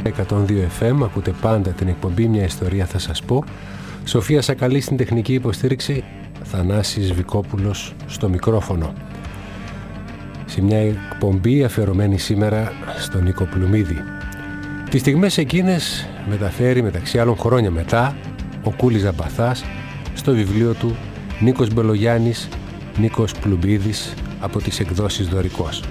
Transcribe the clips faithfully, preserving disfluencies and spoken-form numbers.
εκατόν δύο εφ εμ, ακούτε πάντα την εκπομπή «Μια ιστορία θα σας πω». Σοφία Σακαλή στην τεχνική υποστήριξη, Θανάσης Βικόπουλος στο μικρόφωνο. Σε μια εκπομπή αφιερωμένη σήμερα στον Νίκο Πλουμίδη. Τις στιγμές εκείνες μεταφέρει, μεταξύ άλλων χρόνια μετά, ο Κούλης Ζαμπαθάς στο βιβλίο του «Νίκος Μπελογιάννης, Νίκος Πλουμίδης» από τις εκδόσεις Δωρικός.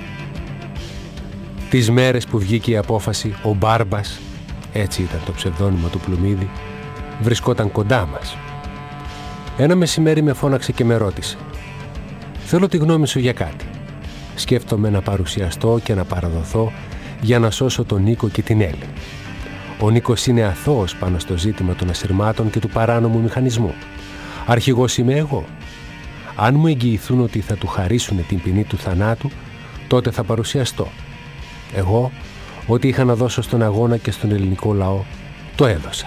Τις μέρες που βγήκε η απόφαση, ο Μπάρμπας, έτσι ήταν το ψευδόνυμο του Πλουμίδη, βρισκόταν κοντά μας. Ένα μεσημέρι με φώναξε και με ρώτησε: «Θέλω τη γνώμη σου για κάτι. Σκέφτομαι να παρουσιαστώ και να παραδοθώ για να σώσω τον Νίκο και την Έλλη. Ο Νίκος είναι αθώος πάνω στο ζήτημα των ασυρμάτων και του παράνομου μηχανισμού. Αρχηγός είμαι εγώ. Αν μου εγγυηθούν ότι θα του χαρίσουν την ποινή του θανάτου, τότε θα παρουσιαστώ. Εγώ, ό,τι είχα να δώσω στον αγώνα και στον ελληνικό λαό, το έδωσα».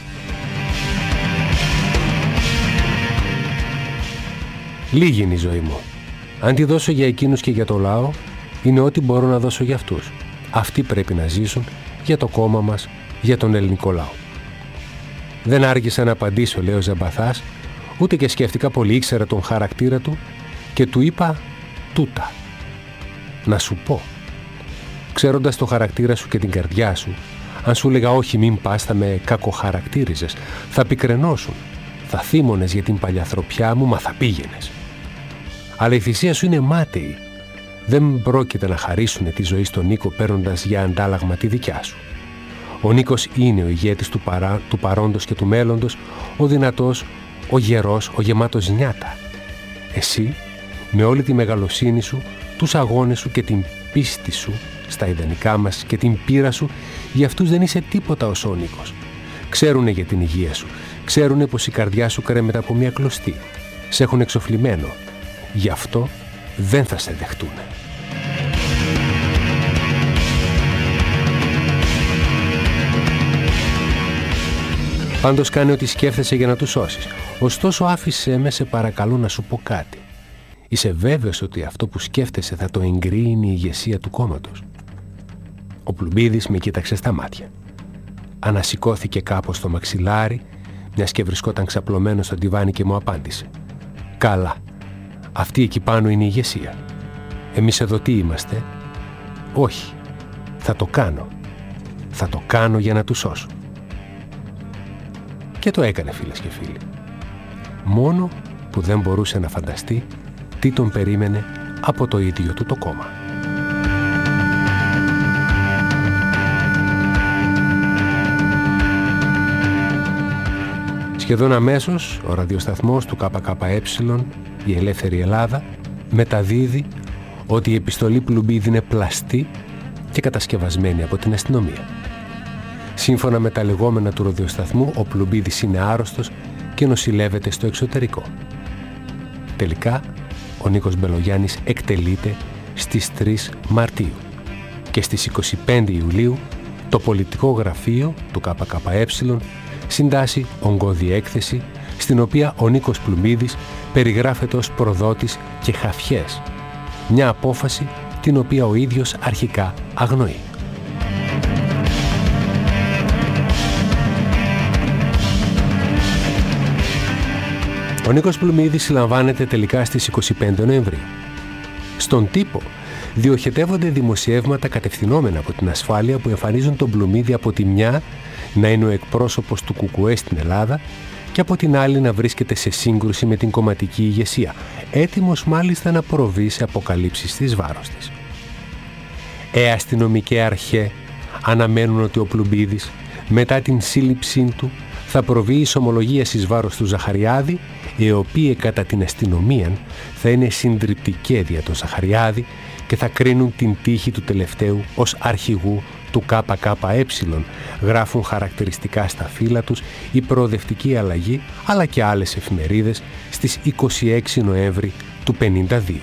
Λίγη είναι η ζωή μου. Αν τη δώσω για εκείνους και για το λαό, είναι ό,τι μπορώ να δώσω για αυτούς. Αυτοί πρέπει να ζήσουν για το κόμμα μας, για τον ελληνικό λαό. Δεν άργησα να απαντήσω, λέει ο Ζαμπαθάς, ούτε και σκέφτηκα πολύ, ήξερα τον χαρακτήρα του και του είπα τούτα. Να σου πω. Ξέροντας το χαρακτήρα σου και την καρδιά σου, αν σου έλεγα όχι μην πας, θα με κακοχαρακτήριζες, θα πικρενώσουν, θα θύμωνες για την παλιαθροπιά μου, μα θα πήγαινες. Αλλά η θυσία σου είναι μάταιη. Δεν πρόκειται να χαρίσουν τη ζωή στον Νίκο παίρνοντας για αντάλλαγμα τη δικιά σου. Ο Νίκος είναι ο ηγέτης του, παρά, του παρόντος και του μέλλοντος, ο δυνατός, ο γερός, ο γεμάτος νιάτα. Εσύ, με όλη τη μεγαλοσύνη σου, τους αγώνες σου και την πίστη σου στα ιδανικά μας και την πείρα σου, για αυτούς δεν είσαι τίποτα ως ο Νίκος. Ξέρουνε για την υγεία σου, ξέρουνε πως η καρδιά σου κρέμεται από μια κλωστή. Σε έχουν εξοφλημένο. Γι' αυτό δεν θα σε δεχτούνε. Πάντως κάνε ό,τι σκέφτεσαι για να τους σώσεις. Ωστόσο άφησέ με, σε παρακαλώ, να σου πω κάτι. Είσαι βέβαιος ότι αυτό που σκέφτεσαι θα το εγκρίνει η ηγεσία του κόμματος? Ο Πλουμίδης με κοίταξε στα μάτια. Ανασηκώθηκε κάπως στο μαξιλάρι, μιας και βρισκόταν ξαπλωμένο στο τιβάνι, και μου απάντησε: «Καλά. Αυτή εκεί πάνω είναι η ηγεσία. Εμείς εδώ τι είμαστε? Όχι. Θα το κάνω. Θα το κάνω για να τους σώσω». Και το έκανε, φίλες και φίλοι. Μόνο που δεν μπορούσε να φανταστεί τι τον περίμενε από το ίδιο του το κόμμα. Σχεδόν αμέσως ο ραδιοσταθμός του ΚΚΕ, η Ελεύθερη Ελλάδα, μεταδίδει ότι η επιστολή Πλουμίδη είναι πλαστή και κατασκευασμένη από την αστυνομία. Σύμφωνα με τα λεγόμενα του ραδιοσταθμού, ο Πλουμίδης είναι άρρωστος και νοσηλεύεται στο εξωτερικό. Τελικά, ο Νίκος Μπελογιάννης εκτελείται στις τρεις Μαρτίου και στις είκοσι πέντε Ιουλίου το πολιτικό γραφείο του ΚΚΕ συντάσσει ογκώδη έκθεση, στην οποία ο Νίκος Πλουμίδης περιγράφεται ως προδότης και χαφιές, μια απόφαση την οποία ο ίδιος αρχικά αγνοεί. Ο Νίκος Πλουμίδης συλλαμβάνεται τελικά στις είκοσι πέντε Νοεμβρίου. Στον τύπο διοχετεύονται δημοσιεύματα κατευθυνόμενα από την ασφάλεια που εμφανίζουν τον Πλουμίδη από τη μια να είναι ο εκπρόσωπος του ΚΚΕ στην Ελλάδα και από την άλλη να βρίσκεται σε σύγκρουση με την κομματική ηγεσία, έτοιμος μάλιστα να προβεί σε αποκαλύψεις της βάρος της. Ε, αστυνομικέ αρχέ αναμένουν ότι ο Πλουμίδης μετά την σύλληψή του θα προβεί εις ομολογίας εις βάρος του Ζαχαριάδη, οι οποίοι κατά την αστυνομία θα είναι συντριπτικοί δια τον Ζαχαριάδη και θα κρίνουν την τύχη του τελευταίου ως αρχηγού του ΚΚΕ, γράφουν χαρακτηριστικά στα φύλλα τους η Προοδευτική Αλλαγή, αλλά και άλλες εφημερίδες στις είκοσι έξι Νοέμβρη του πενήντα δύο.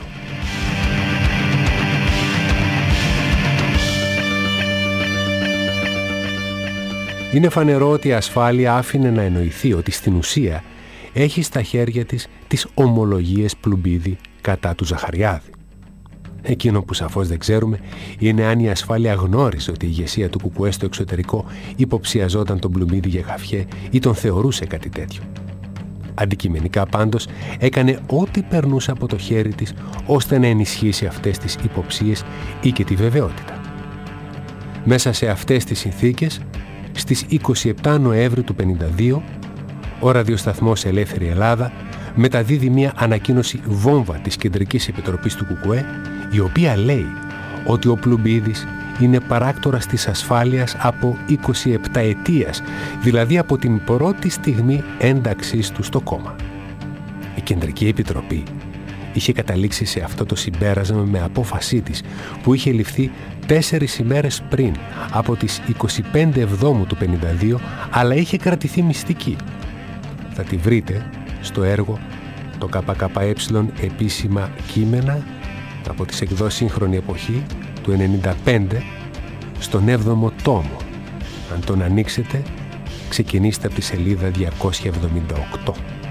Είναι φανερό ότι η ασφάλεια άφηνε να εννοηθεί ότι στην ουσία έχει στα χέρια της τις ομολογίες Πλουμίδη κατά του Ζαχαριάδη. Εκείνο που σαφώς δεν ξέρουμε είναι αν η ασφάλεια γνώριζε ότι η ηγεσία του Κουκουέ στο εξωτερικό υποψιαζόταν τον Πλουμίδη για γαφιέ ή τον θεωρούσε κάτι τέτοιο. Αντικειμενικά πάντως έκανε ό,τι περνούσε από το χέρι της ώστε να ενισχύσει αυτές τις υποψίες ή και τη βεβαιότητα. Μέσα σε αυτές τις συνθήκες, στις είκοσι επτά Νοέμβρη του χίλια εννιακόσια πενήντα δύο, ο ραδιοσταθμός Ελεύθερη Ελλάδα μεταδίδει μια ανακοίνωση βόμβα της Κεντρικής Επιτροπής του Κουκουέ, η οποία λέει ότι ο Πλουμπίδης είναι παράκτορας της ασφάλειας από είκοσι επτά ετίας, δηλαδή από την πρώτη στιγμή ένταξής του στο κόμμα. Η Κεντρική Επιτροπή είχε καταλήξει σε αυτό το συμπέρασμα με απόφασή της που είχε ληφθεί τέσσερις ημέρες πριν από τις είκοσι πέντε Εβδόμου του χίλια εννιακόσια πενήντα δύο, αλλά είχε κρατηθεί μυστική. Θα τη βρείτε στο έργο το ΚΚΕ επίσημα κείμενα από τις εκδόσεις Σύγχρονη Εποχή του ενενήντα πέντε στον έβδομο τόμο. Αν τον ανοίξετε, ξεκινήστε από τη σελίδα διακόσια εβδομήντα οκτώ.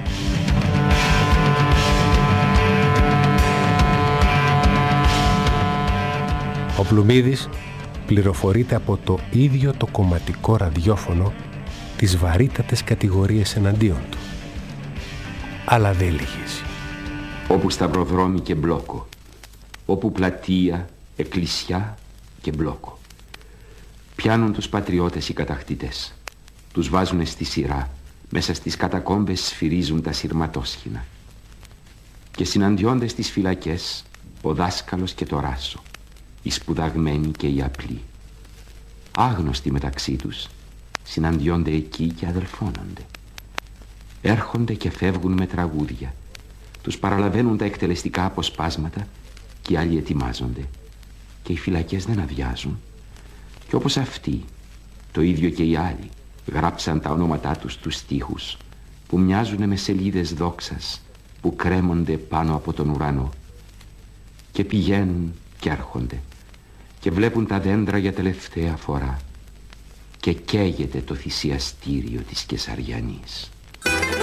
Ο Πλουμίδης πληροφορείται από το ίδιο το κομματικό ραδιόφωνο τις βαρύτατες κατηγορίες εναντίον του. Αλλά δεν λύγει. Όπου σταυροδρόμι και μπλόκο, όπου πλατεία, εκκλησιά και μπλόκο. Πιάνουν τους πατριώτες οι κατακτητές. Τους βάζουνε στη σειρά, μέσα στις κατακόμπες σφυρίζουν τα σειρματόσχηνα. Και συναντιόνται στις φυλακές ο δάσκαλος και το ράσο, οι σπουδαγμένοι και οι απλοί. Άγνωστοι μεταξύ τους, συναντιόνται εκεί και αδελφώνονται. Έρχονται και φεύγουν με τραγούδια. Τους παραλαβαίνουν τα εκτελεστικά αποσπάσματα και οι άλλοι ετοιμάζονται. Και οι φυλακές δεν αδειάζουν. Και όπως αυτοί, το ίδιο και οι άλλοι, γράψαν τα ονόματά τους στους στίχους που μοιάζουν με σελίδες δόξας που κρέμονται πάνω από τον ουρανό. Και πηγαίνουν και έρχονται και βλέπουν τα δέντρα για τελευταία φορά και καίγεται το θυσιαστήριο της Κεσαριανής.